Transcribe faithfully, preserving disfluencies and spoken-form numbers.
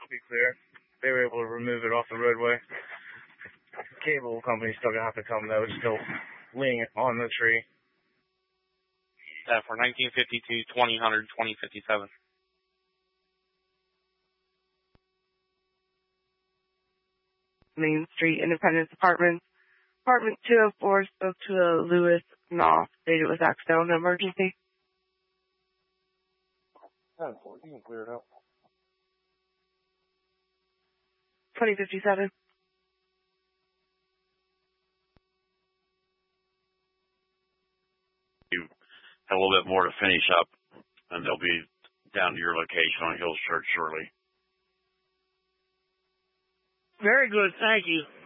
should be clear. They were able to remove it off the roadway. Cable company's still gonna have to come though. It's still laying it on the tree. Uh, for nineteen fifty-two, twenty hundred, twenty fifty-seven. Main Street Independence Apartments. Apartment two oh four spoke to a Lewis Knopf, stated it was accidental and emergency. ten four, you can clear it up. twenty fifty-seven. You have a little bit more to finish up, and they'll be down to your location on Hills Church shortly. Very good, thank you.